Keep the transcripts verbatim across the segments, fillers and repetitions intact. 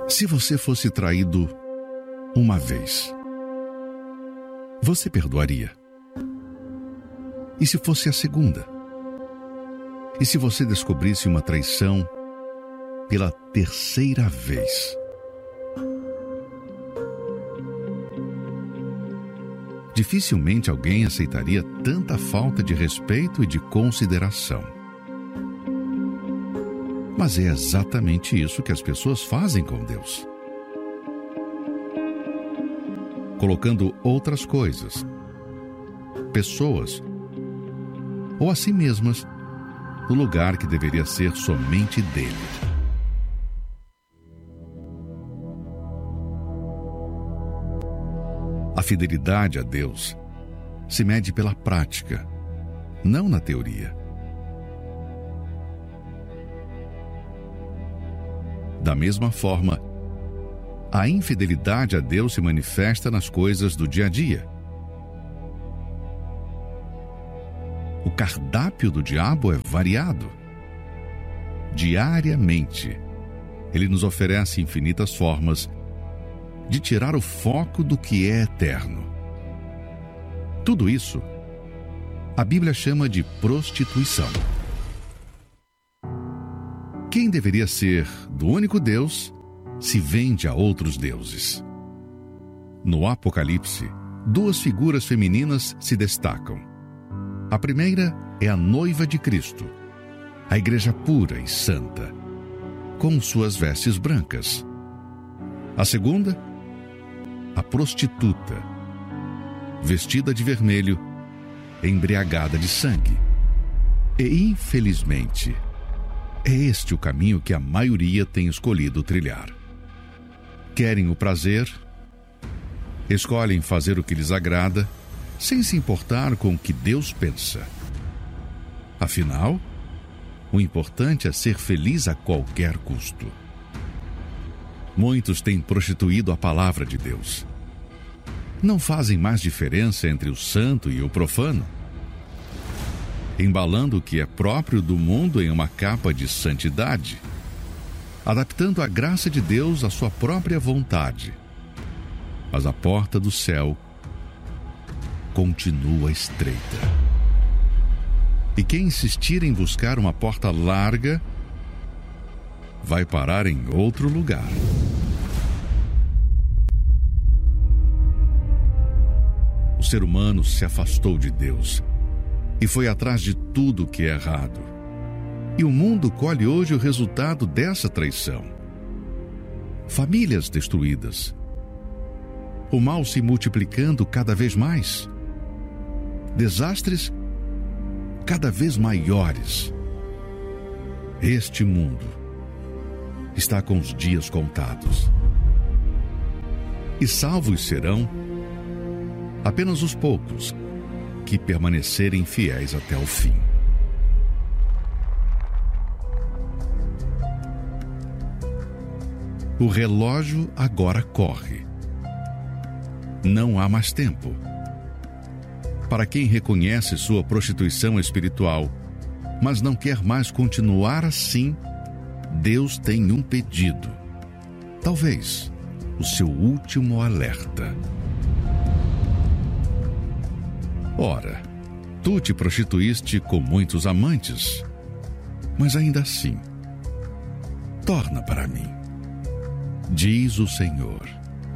Se você fosse traído uma vez, você perdoaria? E se fosse a segunda? E se você descobrisse uma traição pela terceira vez? Dificilmente alguém aceitaria tanta falta de respeito e de consideração. Mas é exatamente isso que as pessoas fazem com Deus. Colocando outras coisas, pessoas ou a si mesmas no lugar que deveria ser somente dele. A fidelidade a Deus se mede pela prática, não na teoria. Da mesma forma, a infidelidade a Deus se manifesta nas coisas do dia a dia. O cardápio do diabo é variado. Diariamente, ele nos oferece infinitas formas de tirar o foco do que é eterno. Tudo isso, a Bíblia chama de prostituição. Quem deveria ser do único Deus se vende a outros deuses. No Apocalipse, duas figuras femininas se destacam. A primeira é a noiva de Cristo, a igreja pura e santa, com suas vestes brancas. A segunda, a prostituta, vestida de vermelho, embriagada de sangue. E, infelizmente, é este o caminho que a maioria tem escolhido trilhar. Querem o prazer, escolhem fazer o que lhes agrada, sem se importar com o que Deus pensa. Afinal, o importante é ser feliz a qualquer custo. Muitos têm prostituído a palavra de Deus. Não fazem mais diferença entre o santo e o profano, embalando o que é próprio do mundo em uma capa de santidade, adaptando a graça de Deus à sua própria vontade. Mas a porta do céu continua estreita. E quem insistir em buscar uma porta larga vai parar em outro lugar. O ser humano se afastou de Deus e foi atrás de tudo que é errado. E o mundo colhe hoje o resultado dessa traição. Famílias destruídas. O mal se multiplicando cada vez mais. Desastres cada vez maiores. Este mundo está com os dias contados. E salvos serão apenas os poucos que permanecerem fiéis até o fim. O relógio agora corre. Não há mais tempo. Para quem reconhece sua prostituição espiritual, mas não quer mais continuar assim, Deus tem um pedido. Talvez o seu último alerta. Ora, tu te prostituíste com muitos amantes, mas ainda assim, torna para mim, diz o Senhor.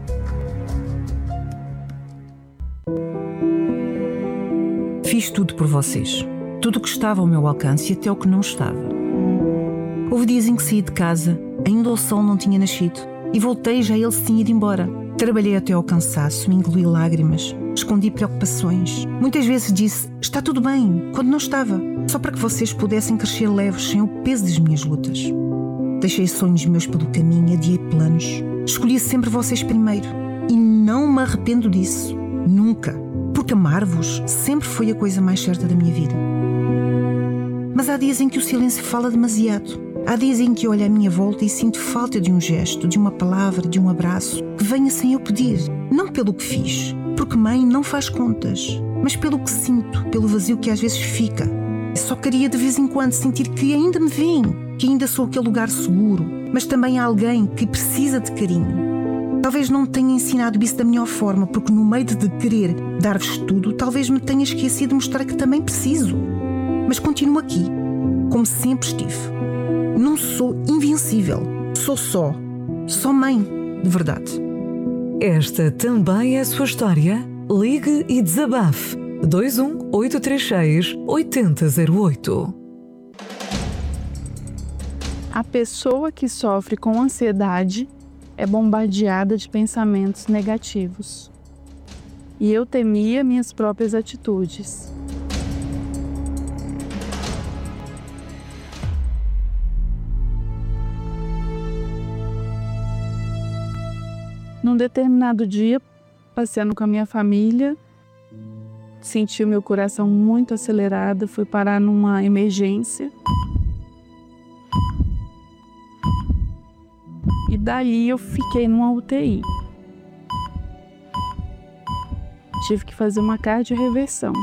Fiz tudo por vocês. Tudo o que estava ao meu alcance e até o que não estava. Houve dias em que saí de casa, ainda o sol não tinha nascido, e voltei já ele se tinha ido embora. Trabalhei até ao cansaço, me engoli lágrimas, escondi preocupações. Muitas vezes disse, está tudo bem, quando não estava, só para que vocês pudessem crescer leves sem o peso das minhas lutas. Deixei sonhos meus pelo caminho, adiei planos. Escolhi sempre vocês primeiro. E não me arrependo disso. Nunca. Porque amar-vos sempre foi a coisa mais certa da minha vida. Mas há dias em que o silêncio fala demasiado. Há dias em que olho à minha volta e sinto falta de um gesto, de uma palavra, de um abraço, que venha sem eu pedir. Não pelo que fiz, porque mãe não faz contas, mas pelo que sinto, pelo vazio que às vezes fica. Eu só queria de vez em quando sentir que ainda me veem, que ainda sou aquele lugar seguro, mas também a alguém que precisa de carinho. Talvez não tenha ensinado isso da melhor forma, porque no meio de querer dar-vos tudo, talvez me tenha esquecido de mostrar que também preciso. Mas continuo aqui, como sempre estive. Não sou invencível, sou só, só mãe de verdade. Esta também é a sua história? Ligue e desabafe. dois um oito três seis oito zero zero oito. A pessoa que sofre com ansiedade é bombardeada de pensamentos negativos. E eu temia minhas próprias atitudes. Num determinado dia, passeando com a minha família, senti o meu coração muito acelerado, fui parar numa emergência. E dali eu fiquei numa U T I. Tive que fazer uma cardioreversão.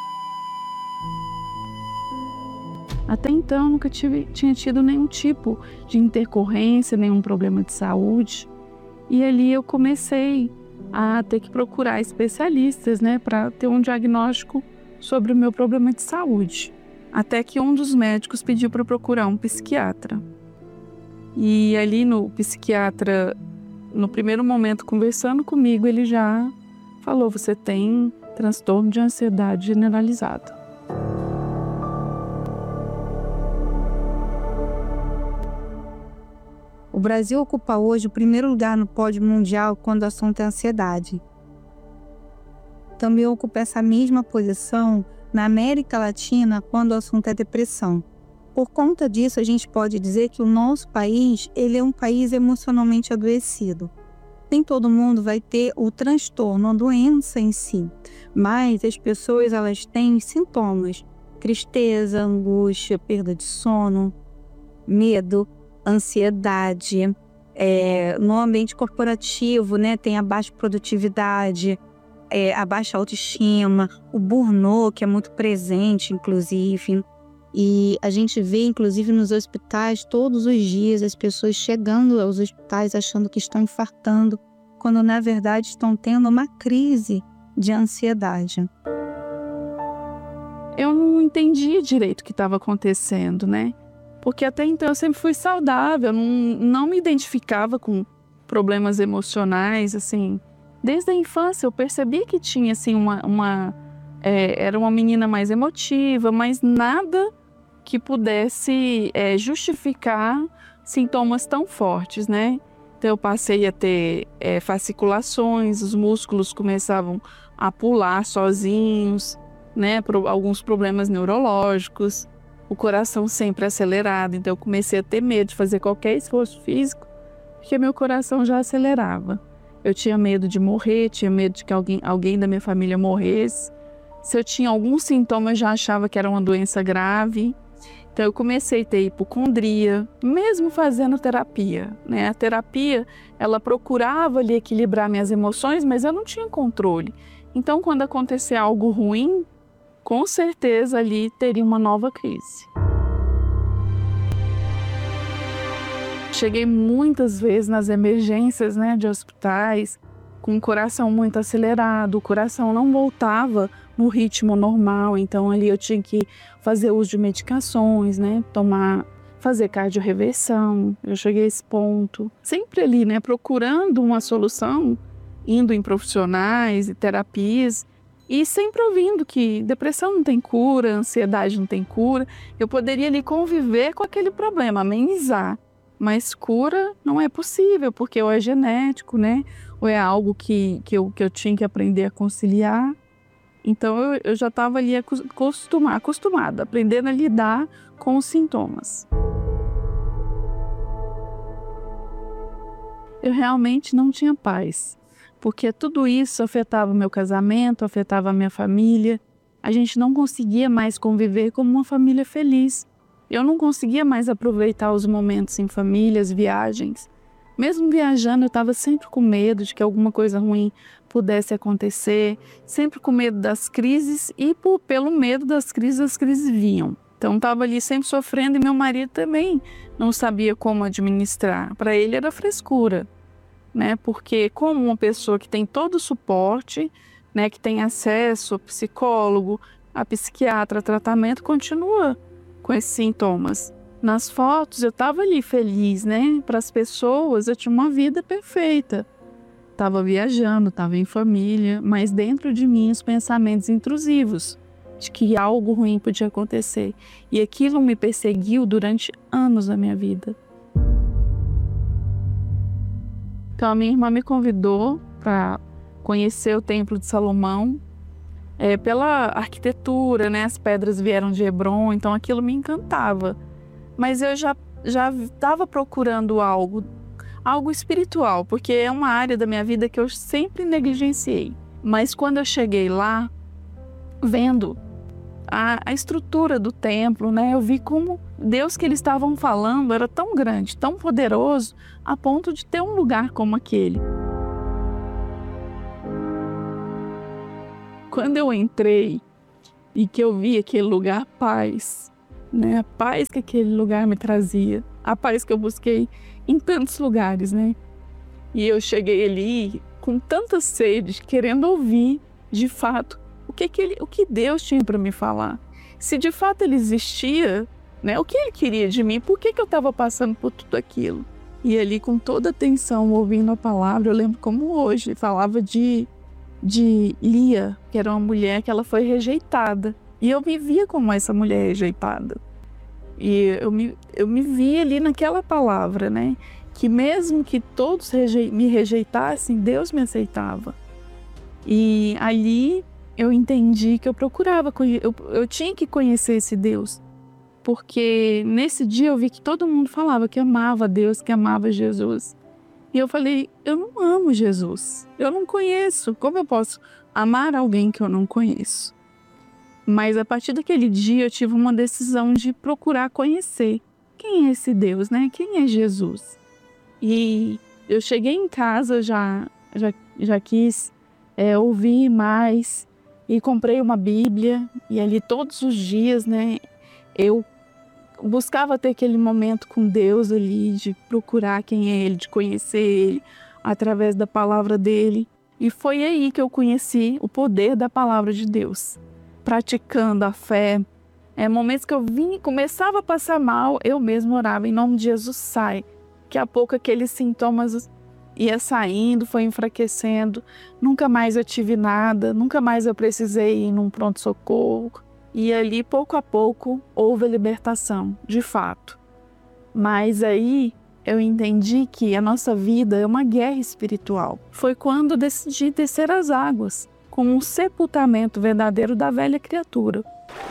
Até então nunca tive, tinha tido nenhum tipo de intercorrência, nenhum problema de saúde. E ali eu comecei a ter que procurar especialistas, né, para ter um diagnóstico sobre o meu problema de saúde. Até que um dos médicos pediu para procurar um psiquiatra. E ali no psiquiatra, no primeiro momento, conversando comigo, ele já falou: você tem transtorno de ansiedade generalizada. O Brasil ocupa hoje o primeiro lugar no pódio mundial quando o assunto é ansiedade. Também ocupa essa mesma posição na América Latina quando o assunto é depressão. Por conta disso, a gente pode dizer que o nosso país ele é um país emocionalmente adoecido. Nem todo mundo vai ter o transtorno, a doença em si, mas as pessoas elas têm sintomas: tristeza, angústia, perda de sono, medo, ansiedade. É, no ambiente corporativo, né, tem a baixa produtividade, é, a baixa autoestima, o burnout, que é muito presente, inclusive. E a gente vê, inclusive, nos hospitais, todos os dias, as pessoas chegando aos hospitais achando que estão infartando, quando, na verdade, estão tendo uma crise de ansiedade. Eu não entendia direito o que estava acontecendo, né? Porque até então eu sempre fui saudável, não, não me identificava com problemas emocionais, assim. Desde a infância eu percebi que tinha, assim, uma... uma é, era uma menina mais emotiva, mas nada que pudesse é, justificar sintomas tão fortes, né? Então eu passei a ter é, fasciculações, os músculos começavam a pular sozinhos, né? Pro, alguns problemas neurológicos, o coração sempre acelerado. Então eu comecei a ter medo de fazer qualquer esforço físico, porque meu coração já acelerava. Eu tinha medo de morrer, tinha medo de que alguém, alguém da minha família morresse. Se eu tinha algum sintoma, eu já achava que era uma doença grave. Então eu comecei a ter hipocondria, mesmo fazendo terapia, né? A terapia, ela procurava ali equilibrar minhas emoções, mas eu não tinha controle. Então quando acontecer algo ruim, com certeza ali teria uma nova crise. Cheguei muitas vezes nas emergências, né, de hospitais, com o coração muito acelerado, o coração não voltava no ritmo normal, então ali eu tinha que fazer uso de medicações, né, tomar, fazer cardioreversão. Eu cheguei a esse ponto, sempre ali, né, procurando uma solução, indo em profissionais e terapias, e sempre ouvindo que depressão não tem cura, ansiedade não tem cura. Eu poderia ali conviver com aquele problema, amenizar, mas cura não é possível, porque ou é genético, né, ou é algo que, que, eu, que eu tinha que aprender a conciliar. Então eu, eu já estava ali acostumada, acostumada, aprendendo a lidar com os sintomas. Eu realmente não tinha paz, porque tudo isso afetava o meu casamento, afetava a minha família. A gente não conseguia mais conviver como uma família feliz. Eu não conseguia mais aproveitar os momentos em família, as viagens. Mesmo viajando, eu estava sempre com medo de que alguma coisa ruim pudesse acontecer, sempre com medo das crises, e por, pelo medo das crises, as crises vinham. Então estava ali sempre sofrendo e meu marido também não sabia como administrar. Para ele era frescura, né? Porque como uma pessoa que tem todo o suporte, né, que tem acesso a psicólogo, a psiquiatra, a tratamento, continua com esses sintomas. Nas fotos eu estava ali feliz, né? Para as pessoas eu tinha uma vida perfeita. Estava viajando, estava em família, mas dentro de mim os pensamentos intrusivos de que algo ruim podia acontecer. E aquilo me perseguiu durante anos da minha vida. Então a minha irmã me convidou para conhecer o Templo de Salomão, é, pela arquitetura, né? As pedras vieram de Hebron, então aquilo me encantava. Mas eu já já estava procurando algo, algo espiritual, porque é uma área da minha vida que eu sempre negligenciei. Mas quando eu cheguei lá, vendo a, a estrutura do templo, né? Eu vi como Deus que eles estavam falando era tão grande, tão poderoso, a ponto de ter um lugar como aquele. Quando eu entrei e que eu vi aquele lugar, paz, né? A paz que aquele lugar me trazia, a paz que eu busquei em tantos lugares, né? E eu cheguei ali com tanta sede, querendo ouvir, de fato, o que, que, ele, o que Deus tinha para me falar. Se de fato ele existia, né? O que ele queria de mim, por que, que eu estava passando por tudo aquilo? E ali com toda atenção, ouvindo a palavra, eu lembro como hoje, falava de, de Lia, que era uma mulher que ela foi rejeitada. E eu me via como essa mulher rejeitada. E eu me, eu me via ali naquela palavra, né? Que mesmo que todos rejei, me rejeitassem, Deus me aceitava. E ali eu entendi que eu procurava, eu, eu tinha que conhecer esse Deus. Porque nesse dia eu vi que todo mundo falava que amava Deus, que amava Jesus. E eu falei, eu não amo Jesus, eu não conheço. Como eu posso amar alguém que eu não conheço? Mas a partir daquele dia eu tive uma decisão de procurar conhecer quem é esse Deus, né? Quem é Jesus? E eu cheguei em casa, já, já, já quis é, ouvir mais e comprei uma Bíblia e ali todos os dias, né? Eu buscava ter aquele momento com Deus ali, de procurar quem é Ele, de conhecer Ele através da palavra dEle. E foi aí que eu conheci o poder da palavra de Deus. Praticando a fé, é, momentos que eu vim, começava a passar mal, eu mesmo orava, em nome de Jesus, sai. Daqui a pouco aqueles sintomas ia saindo, foi enfraquecendo, nunca mais eu tive nada, nunca mais eu precisei ir num pronto-socorro. E ali, pouco a pouco, houve a libertação, de fato. Mas aí eu entendi que a nossa vida é uma guerra espiritual. Foi quando decidi descer as águas, como um sepultamento verdadeiro da velha criatura.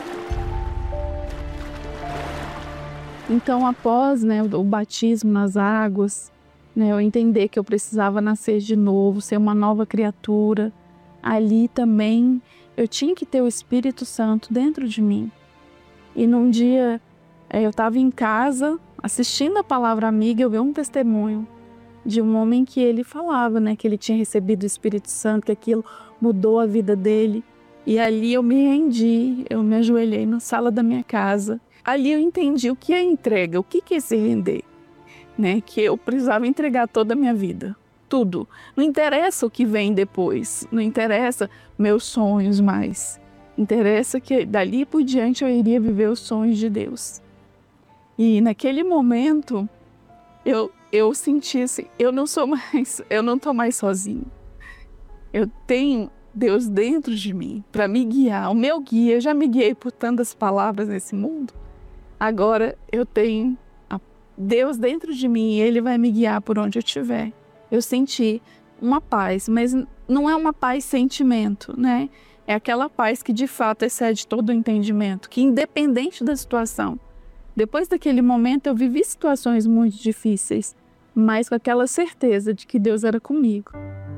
Então, após, né, o batismo nas águas, né, eu entender que eu precisava nascer de novo, ser uma nova criatura, ali também eu tinha que ter o Espírito Santo dentro de mim. E num dia eu estava em casa, assistindo a Palavra Amiga, eu vi um testemunho de um homem que ele falava, né, que ele tinha recebido o Espírito Santo, que aquilo mudou a vida dele. E ali eu me rendi, eu me ajoelhei na sala da minha casa. Ali eu entendi o que é entrega, o que é se render, né? Que eu precisava entregar toda a minha vida, tudo. Não interessa o que vem depois, não interessa meus sonhos mais. Interessa que dali por diante eu iria viver os sonhos de Deus. E naquele momento eu, eu senti assim, eu não sou mais, eu não tô mais sozinho. Eu tenho Deus dentro de mim para me guiar. O meu guia, eu já me guiei por tantas palavras nesse mundo. Agora eu tenho Deus dentro de mim e Ele vai me guiar por onde eu estiver. Eu senti uma paz, mas não é uma paz sentimento, né? É aquela paz que de fato excede todo o entendimento, que independente da situação. Depois daquele momento eu vivi situações muito difíceis, mas com aquela certeza de que Deus era comigo.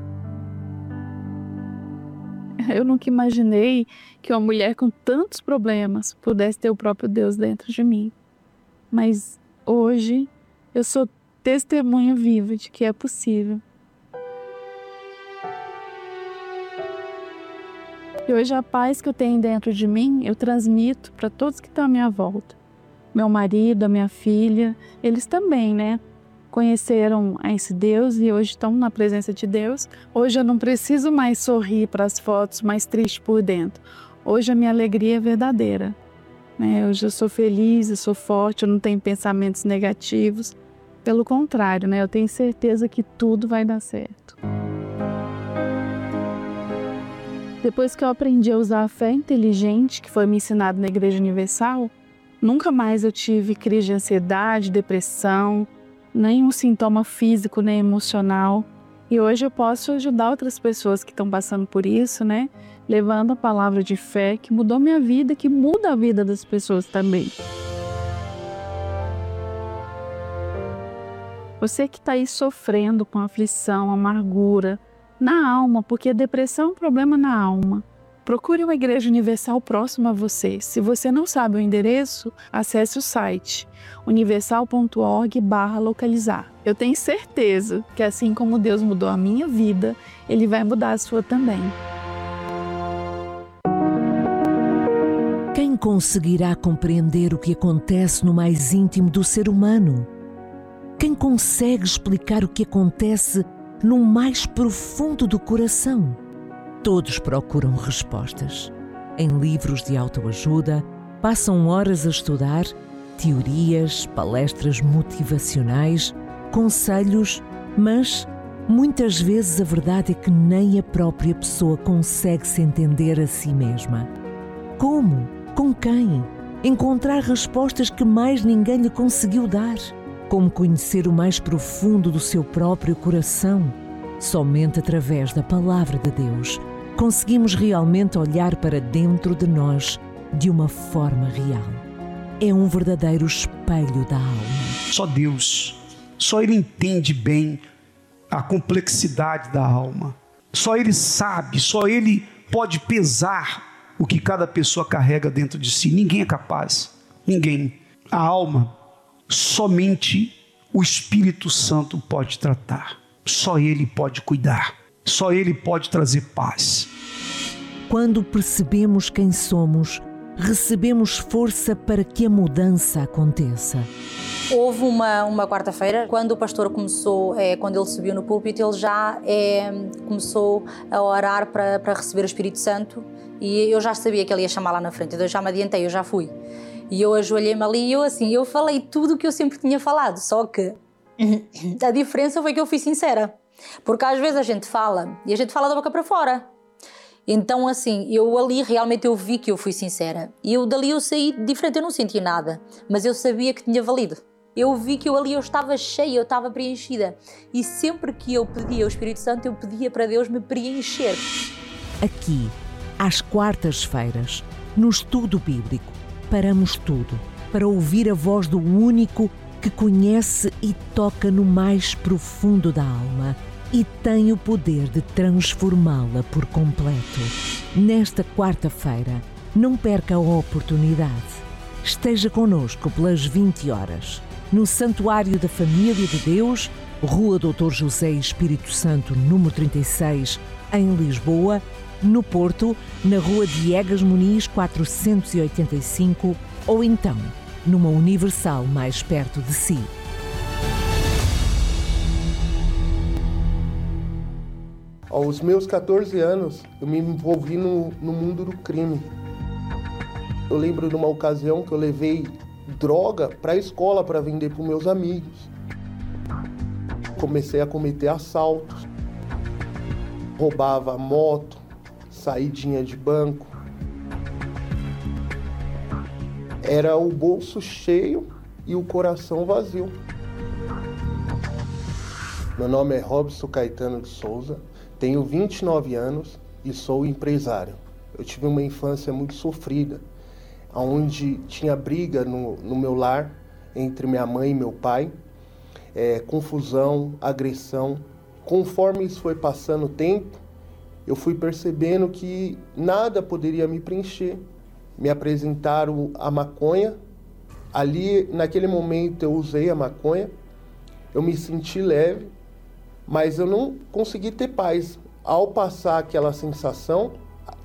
Eu nunca imaginei que uma mulher com tantos problemas pudesse ter o próprio Deus dentro de mim. Mas hoje eu sou testemunha viva de que é possível. E hoje a paz que eu tenho dentro de mim, eu transmito para todos que estão à minha volta. Meu marido, a minha filha, eles também, né? Conheceram esse Deus e hoje estão na presença de Deus. Hoje eu não preciso mais sorrir para as fotos, mais triste por dentro. Hoje a minha alegria é verdadeira. Né? Hoje eu sou feliz, eu sou forte, eu não tenho pensamentos negativos. Pelo contrário, né? Eu tenho certeza que tudo vai dar certo. Depois que eu aprendi a usar a fé inteligente, que foi me ensinado na Igreja Universal, nunca mais eu tive crise de ansiedade, depressão, nenhum sintoma físico nem emocional. E hoje eu posso ajudar outras pessoas que estão passando por isso, né? Levando a palavra de fé que mudou minha vida, que muda a vida das pessoas também. Você que está aí sofrendo com aflição, amargura, na alma, porque a depressão é um problema na alma. Procure uma igreja universal próxima a você. Se você não sabe o endereço, acesse o site universal ponto org barra localizar. Eu tenho certeza que assim como Deus mudou a minha vida, Ele vai mudar a sua também. Quem conseguirá compreender o que acontece no mais íntimo do ser humano? Quem consegue explicar o que acontece no mais profundo do coração? Todos procuram respostas. Em livros de autoajuda, passam horas a estudar teorias, palestras motivacionais, conselhos, mas muitas vezes a verdade é que nem a própria pessoa consegue se entender a si mesma. Como? Com quem? Encontrar respostas que mais ninguém lhe conseguiu dar. Como conhecer o mais profundo do seu próprio coração? Somente através da Palavra de Deus conseguimos realmente olhar para dentro de nós de uma forma real. É um verdadeiro espelho da alma. Só Deus, só Ele entende bem a complexidade da alma. Só Ele sabe, só Ele pode pesar o que cada pessoa carrega dentro de si. Ninguém é capaz, ninguém. A alma, somente o Espírito Santo pode tratar. Só Ele pode cuidar. Só Ele pode trazer paz. Quando percebemos quem somos, recebemos força para que a mudança aconteça. Houve uma, uma quarta-feira, quando o pastor começou, é, quando ele subiu no púlpito, ele já é, começou a orar para, para receber o Espírito Santo, e eu já sabia que ele ia chamar lá na frente, então eu já me adiantei, eu já fui. E eu ajoelhei-me ali e eu assim, eu falei tudo o que eu sempre tinha falado, só que a diferença foi que eu fui sincera. Porque às vezes a gente fala, e a gente fala da boca para fora. Então assim, eu ali realmente eu vi que eu fui sincera. E eu dali eu saí diferente, eu não senti nada. Mas eu sabia que tinha valido. Eu vi que eu ali eu estava cheia, eu estava preenchida. E sempre que eu pedia ao Espírito Santo, eu pedia para Deus me preencher. Aqui, às quartas-feiras, no estudo bíblico, paramos tudo para ouvir a voz do único que conhece e toca no mais profundo da alma e tem o poder de transformá-la por completo. Nesta quarta-feira, não perca a oportunidade. Esteja conosco pelas vinte horas, no Santuário da Família de Deus, Rua doutor José Espírito Santo, número trinta e seis, em Lisboa, no Porto, na Rua Diegas Muniz, quatrocentos e oitenta e cinco, ou então numa Universal mais perto de si. Aos meus catorze anos, eu me envolvi no, no mundo do crime. Eu lembro de uma ocasião que eu levei droga para a escola para vender para os meus amigos. Comecei a cometer assaltos, roubava moto, saidinha de banco. Era o bolso cheio e o coração vazio. Meu nome é Robson Caetano de Souza, tenho vinte e nove anos e sou empresário. Eu tive uma infância muito sofrida, onde tinha briga no, no meu lar entre minha mãe e meu pai, é, confusão, agressão. Conforme isso foi passando o tempo, eu fui percebendo que nada poderia me preencher. Me apresentaram a maconha. Ali, naquele momento, eu usei a maconha. Eu me senti leve, mas eu não consegui ter paz. Ao passar aquela sensação,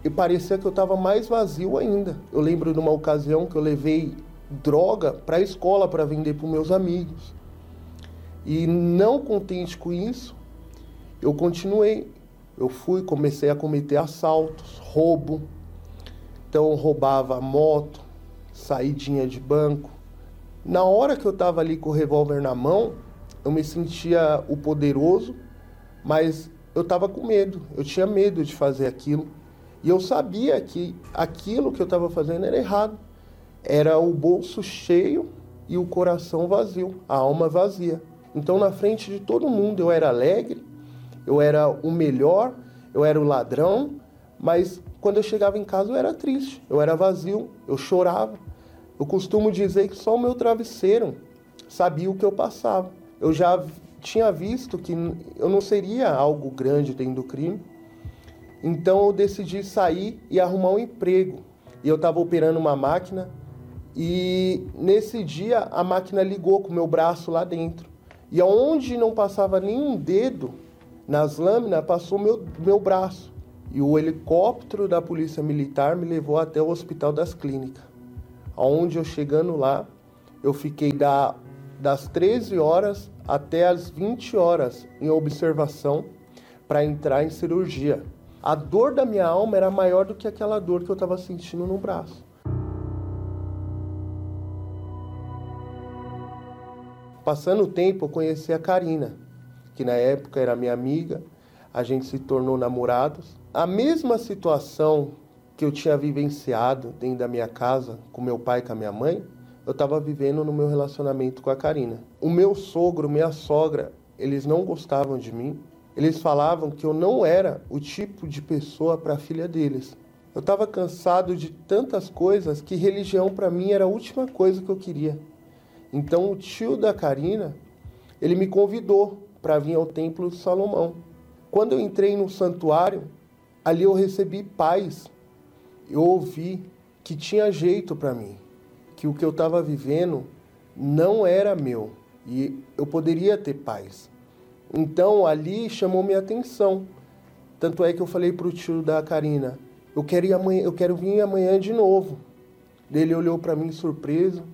e parecia que eu estava mais vazio ainda. Eu lembro de uma ocasião que eu levei droga para a escola para vender para os meus amigos. E não contente com isso, eu continuei. Eu fui, comecei a cometer assaltos, roubo. Então eu roubava moto, saidinha de banco. Na hora que eu estava ali com o revólver na mão, eu me sentia o poderoso, mas eu estava com medo. Eu tinha medo de fazer aquilo. E eu sabia que aquilo que eu estava fazendo era errado. Era o bolso cheio e o coração vazio, a alma vazia. Então, na frente de todo mundo, eu era alegre, eu era o melhor, eu era o ladrão, mas quando eu chegava em casa eu era triste, eu era vazio, eu chorava. Eu costumo dizer que só o meu travesseiro sabia o que eu passava. Eu já tinha visto que eu não seria algo grande dentro do crime, então eu decidi sair e arrumar um emprego. E eu estava operando uma máquina e nesse dia a máquina ligou com o meu braço lá dentro. E onde não passava nenhum dedo nas lâminas, passou meu, meu braço. E o helicóptero da Polícia Militar me levou até o Hospital das Clínicas. Onde eu chegando lá, eu fiquei da, das treze horas até as vinte horas em observação para entrar em cirurgia. A dor da minha alma era maior do que aquela dor que eu estava sentindo no braço. Passando o tempo, eu conheci a Karina, que na época era minha amiga, a gente se tornou namorados. A mesma situação que eu tinha vivenciado dentro da minha casa, com meu pai e com a minha mãe, eu estava vivendo no meu relacionamento com a Karina. O meu sogro, minha sogra, eles não gostavam de mim. Eles falavam que eu não era o tipo de pessoa para a filha deles. Eu estava cansado de tantas coisas que religião para mim era a última coisa que eu queria. Então o tio da Karina, ele me convidou para vir ao Templo de Salomão. Quando eu entrei no santuário, ali eu recebi paz. Eu ouvi que tinha jeito para mim, que o que eu estava vivendo não era meu e eu poderia ter paz. Então ali chamou minha atenção. Tanto é que eu falei para o tio da Karina, eu quero ir amanhã, eu quero vir amanhã de novo. Ele olhou para mim surpreso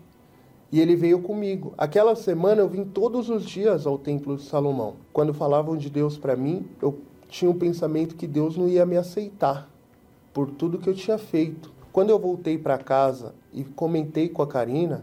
e ele veio comigo. Aquela semana eu vim todos os dias ao Templo de Salomão. Quando falavam de Deus para mim, eu tinha um pensamento que Deus não ia me aceitar por tudo que eu tinha feito. Quando eu voltei para casa e comentei com a Karina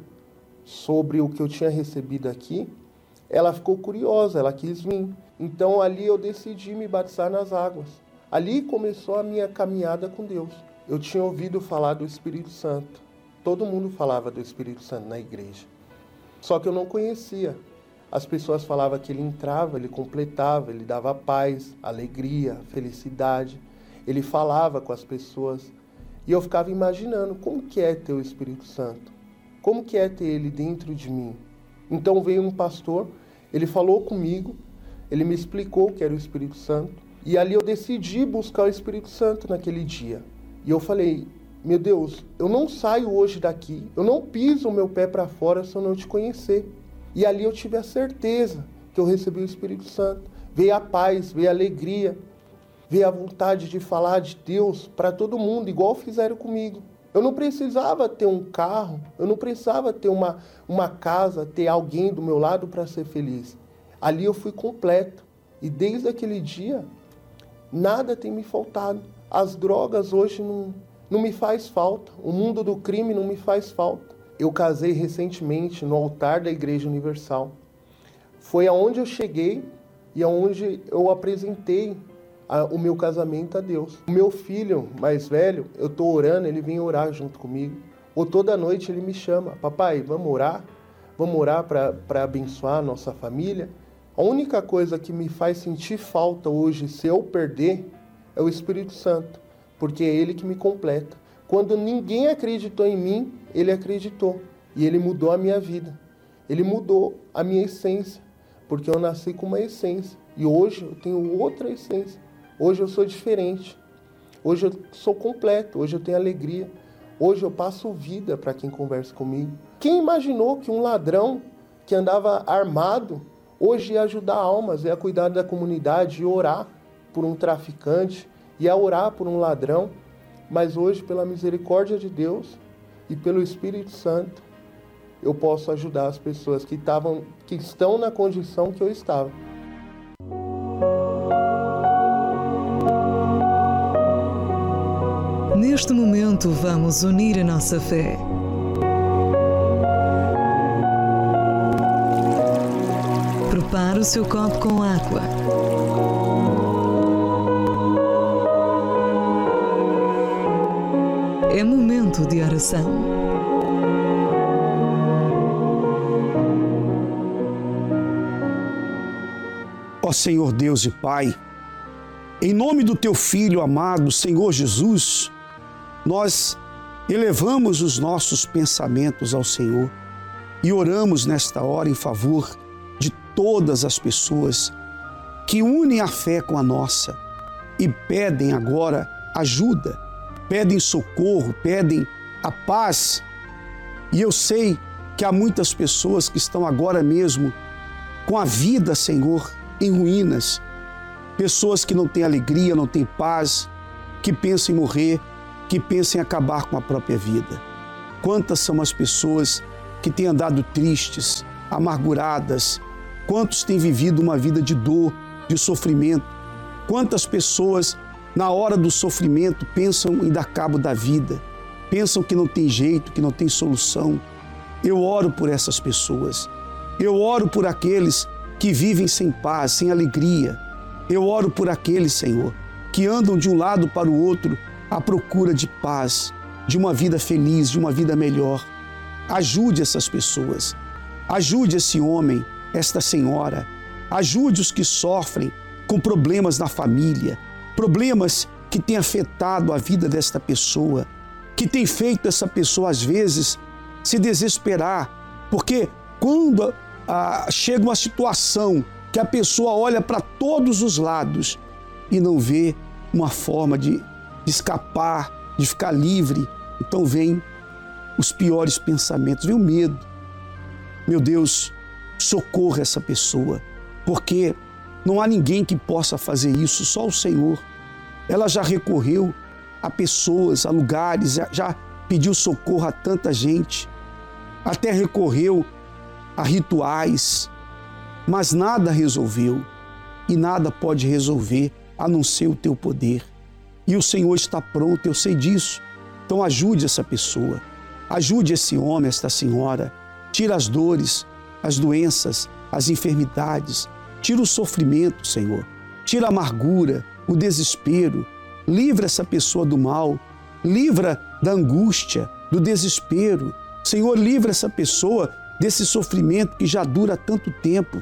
sobre o que eu tinha recebido aqui, ela ficou curiosa, ela quis vir. Então ali eu decidi me batizar nas águas. Ali começou a minha caminhada com Deus. Eu tinha ouvido falar do Espírito Santo. Todo mundo falava do Espírito Santo na igreja. Só que eu não conhecia. As pessoas falavam que ele entrava, ele completava, ele dava paz, alegria, felicidade. Ele falava com as pessoas. E eu ficava imaginando como que é ter o Espírito Santo. Como que é ter ele dentro de mim. Então veio um pastor, ele falou comigo, ele me explicou o que era o Espírito Santo. E ali eu decidi buscar o Espírito Santo naquele dia. E eu falei, meu Deus, eu não saio hoje daqui, eu não piso o meu pé para fora se eu não te conhecer. E ali eu tive a certeza que eu recebi o Espírito Santo. Veio a paz, veio a alegria, veio a vontade de falar de Deus para todo mundo, igual fizeram comigo. Eu não precisava ter um carro, eu não precisava ter uma, uma casa, ter alguém do meu lado para ser feliz. Ali eu fui completo. E desde aquele dia, nada tem me faltado. As drogas hoje não, não me faz falta. O mundo do crime não me faz falta. Eu casei recentemente no altar da Igreja Universal. Foi aonde eu cheguei e aonde eu apresentei a, o meu casamento a Deus. O meu filho mais velho, eu estou orando, ele vem orar junto comigo. Ou toda noite ele me chama, papai, vamos orar? Vamos orar para abençoar a nossa família? A única coisa que me faz sentir falta hoje, se eu perder, é o Espírito Santo, porque é Ele que me completa. Quando ninguém acreditou em mim, Ele acreditou. E Ele mudou a minha vida. Ele mudou a minha essência, porque eu nasci com uma essência. E hoje eu tenho outra essência. Hoje eu sou diferente. Hoje eu sou completo. Hoje eu tenho alegria. Hoje eu passo vida para quem conversa comigo. Quem imaginou que um ladrão que andava armado hoje ia ajudar almas, ia cuidar da comunidade, ia orar por um traficante, ia orar por um ladrão? Mas hoje, pela misericórdia de Deus e pelo Espírito Santo, eu posso ajudar as pessoas que, tavam, que estão na condição que eu estava. Neste momento, vamos unir a nossa fé. Prepare o seu copo com água. É momento de oração. Ó Senhor Deus e Pai, em nome do Teu Filho amado, Senhor Jesus, nós elevamos os nossos pensamentos ao Senhor e oramos nesta hora em favor de todas as pessoas que unem a fé com a nossa e pedem agora ajuda, pedem socorro, pedem a paz. E eu sei que há muitas pessoas que estão agora mesmo com a vida, Senhor, em ruínas, pessoas que não têm alegria, não têm paz, que pensam em morrer, que pensam em acabar com a própria vida. Quantas são as pessoas que têm andado tristes, amarguradas, quantos têm vivido uma vida de dor, de sofrimento, quantas pessoas na hora do sofrimento pensam em dar cabo da vida, pensam que não tem jeito, que não tem solução. Eu oro por essas pessoas, eu oro por aqueles que vivem sem paz, sem alegria. Eu oro por aqueles, Senhor, que andam de um lado para o outro à procura de paz, de uma vida feliz, de uma vida melhor. Ajude essas pessoas, ajude esse homem, esta senhora, ajude os que sofrem com problemas na família, problemas que têm afetado a vida desta pessoa, que tem feito essa pessoa, às vezes, se desesperar, porque quando ah, chega uma situação que a pessoa olha para todos os lados e não vê uma forma de, de escapar, de ficar livre, então vem os piores pensamentos, vem o medo. Meu Deus, socorra essa pessoa, porque não há ninguém que possa fazer isso, só o Senhor. Ela já recorreu a pessoas, a lugares, já pediu socorro a tanta gente, até recorreu a rituais, mas nada resolveu e nada pode resolver a não ser o Teu poder. E o Senhor está pronto, eu sei disso. Então ajude essa pessoa, ajude esse homem, esta senhora, tira as dores, as doenças, as enfermidades, tira o sofrimento, Senhor, tira a amargura, o desespero, livra essa pessoa do mal, livra da angústia, do desespero. Senhor, livra essa pessoa desse sofrimento que já dura tanto tempo.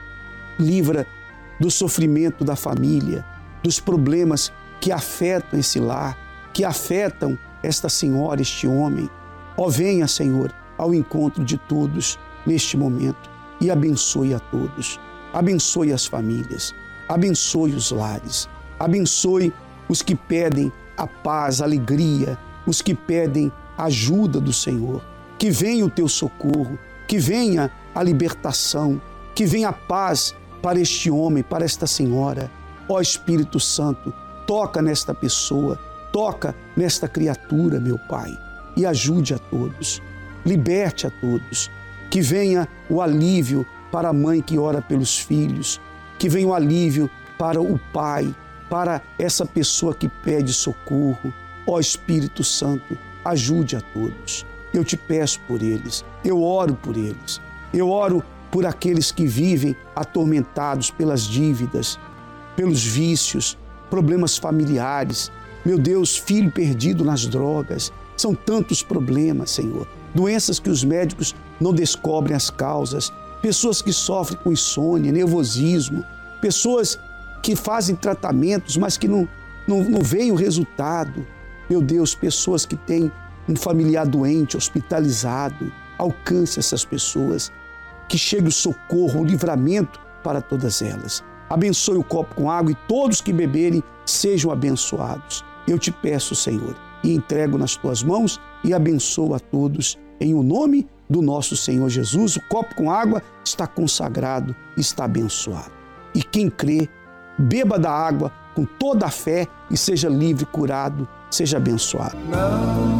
Livra do sofrimento da família, dos problemas que afetam esse lar, que afetam esta senhora, este homem. Ó, venha, Senhor, ao encontro de todos neste momento e abençoe a todos. Abençoe as famílias, abençoe os lares, abençoe os que pedem a paz, a alegria, os que pedem a ajuda do Senhor. Que venha o Teu socorro, que venha a libertação, que venha a paz para este homem, para esta senhora. Ó Espírito Santo, toca nesta pessoa, toca nesta criatura, meu Pai, e ajude a todos, liberte a todos, que venha o alívio para a mãe que ora pelos filhos, que venha o alívio para o pai, para essa pessoa que pede socorro. Ó Espírito Santo, ajude a todos. Eu te peço por eles, eu oro por eles, eu oro por aqueles que vivem atormentados pelas dívidas, pelos vícios, problemas familiares. Meu Deus, filho perdido nas drogas, são tantos problemas, Senhor. Doenças que os médicos não descobrem as causas, pessoas que sofrem com insônia, nervosismo, pessoas que fazem tratamentos, mas que não, não, não veem o resultado. Meu Deus, pessoas que têm um familiar doente, hospitalizado, alcance essas pessoas, que chegue o socorro, o livramento para todas elas. Abençoe o copo com água e todos que beberem sejam abençoados. Eu te peço, Senhor, e entrego nas Tuas mãos e abençoo a todos em o nome do nosso Senhor Jesus. O copo com água está consagrado, está abençoado. E quem crê, beba da água com toda a fé e seja livre, curado Seja abençoado. Não